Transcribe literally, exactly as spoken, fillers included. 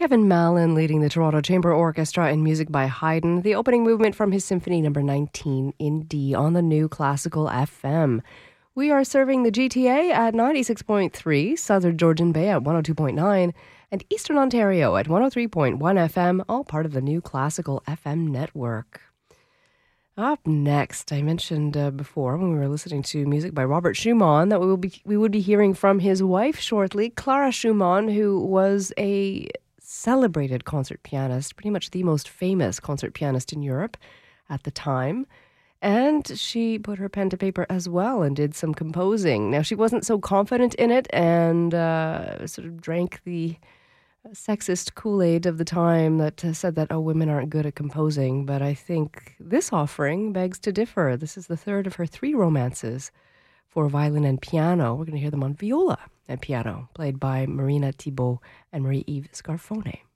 Kevin Mallon leading the Toronto Chamber Orchestra in music by Haydn, the opening movement from his Symphony number nineteen in D on the new Classical F M. We are serving the G T A at ninety-six point three, Southern Georgian Bay at one oh two point nine, and Eastern Ontario at one oh three point one F M, all part of the new Classical F M network. Up next, I mentioned uh, before when we were listening to music by Robert Schumann that we will be we would be hearing from his wife shortly, Clara Schumann, who was a celebrated concert pianist, pretty much the most famous concert pianist in Europe at the time. And she put her pen to paper as well and did some composing. Now, she wasn't so confident in it and uh, sort of drank the sexist Kool-Aid of the time that uh, said that, oh, women aren't good at composing. But I think this offering begs to differ. This is the third of her three romances for violin and piano. We're going to hear them on viola and piano, played by Marina Thibault and Marie-Yves Scarfone.